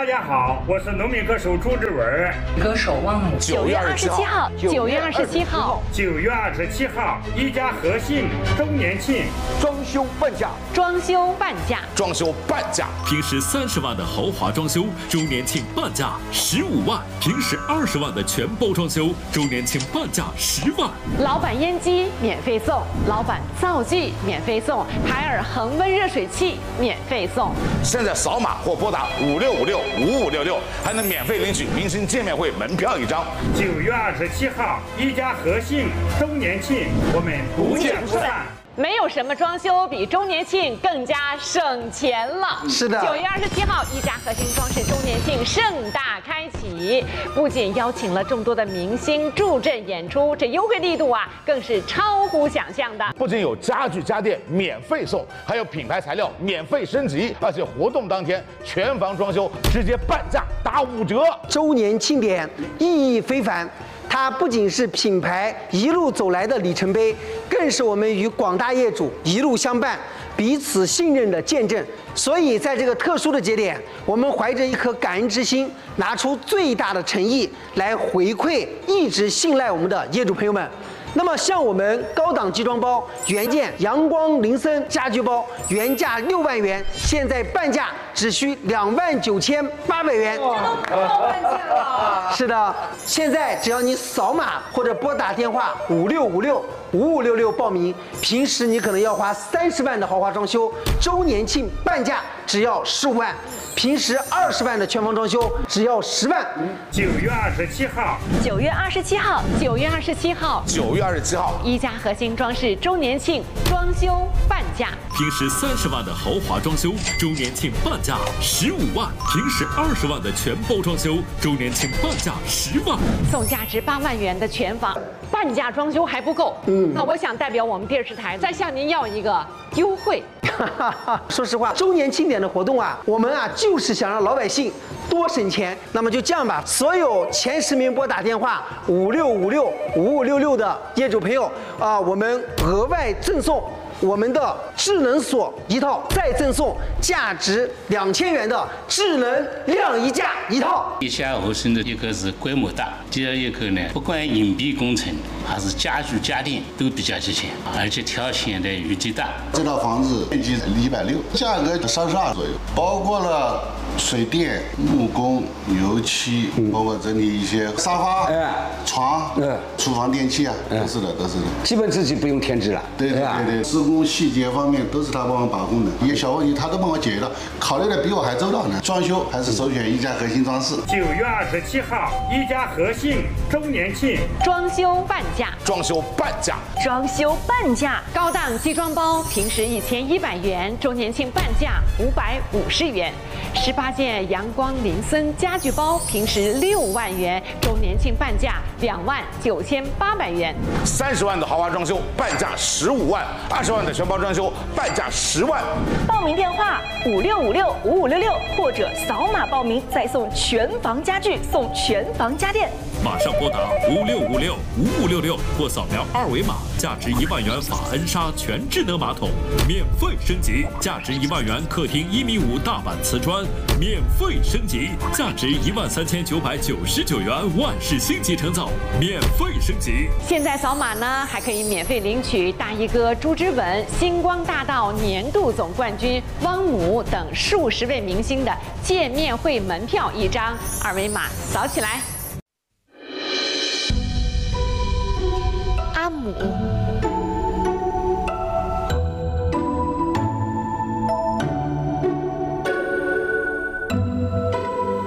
大家好，我是农民歌手朱志文。 歌手汪峰。 9月27号，9月27号 ，9月27号，一家和信周年庆， 装修半价， 装修半价， 装修半价。 平时30万的豪华装修，周年庆半价15万；平时20万的全包装修，周年庆半价10万。 老板烟机免费送，老板灶具免费送，海尔恒温热水器免费送。 现在扫码或拨打56565566，还能免费领取明星见面会门票1张。 9月27号，一家和信周年庆，我们不见不散。 没有什么装修比周年庆更加省钱了。 是的 ，9月27号，一家核心装饰周年庆盛大开启，不仅邀请了众多的明星助阵演出，这优惠力度啊，更是超乎想象的。 不仅有家具家电免费送，还有品牌材料免费升级，而且活动当天全房装修直接半价打5折。 周年庆典意义非凡。它不仅是品牌一路走来的里程碑，更是我们与广大业主一路相伴、彼此信任的见证。所以，在这个特殊的节点，我们怀着一颗感恩之心，拿出最大的诚意来回馈一直信赖我们的业主朋友们。那么，像我们高档集装包原件阳光林森家居包，原价6万元，现在半价只需29800元。 这都不到半价了。 是的，现在只要你扫码或者拨打电话56565566报名，平时你可能要花30万的豪华装修，周年庆半价只要15万。平时20万的全房装修只要10万。 9月27号 ，9月27号，9月27号 ，9月27号， 一家核心装饰周年庆装修半价。 平时30万的豪华装修，周年庆半价15万；平时20万的全包装修，周年庆半价10万。 送价值8万元的全房，半价装修还不够。那我想代表我们电视台再向您要一个优惠。 说实话，周年庆典的活动啊，我们啊就是想让老百姓多省钱。那么就这样吧，所有前10名拨打电话56565566的业主朋友啊，我们额外赠送我们的智能锁一套，再赠送价值2000元的智能晾衣架一套。 一家和心的一个是规模大，第二一个呢，不管隐蔽工程还是家具家电都比较齐全，而且挑选的余地大。 这套房子面积160，价格32左右，包括了水电、木工、油漆，包括整理一些沙发、床、厨房电器啊，都是的。 基本自己不用添置了。 对，施工细节方面都是他帮我把控的，一些小问题他都帮我解决了，考虑的比我还周到呢。装修还是首选一家核心装饰。 9月27号，一家和信周年庆装修半价， 装修半价， 装修半价。 高档集装包平时1100元，周年庆半价550元。18件阳光林森家具包平时6万元，周年庆半价29800元。 30万的豪华装修半价15万，20万的全包装修半价10万。 报名电话56565566，或者扫码报名，再送全房家具，送全房家电。 马上拨打56565566或扫描2维码，价值1万元法恩莎全智能马桶免费升级，价值1万元客厅1.5米大板瓷砖免费升级，价值13999元万氏星级成造免费升级。 现在扫码呢，还可以免费领取大衣哥朱之文、星光大道年度总冠军汪姆等数十位明星的见面会门票1张，2维码扫起来。 阿姆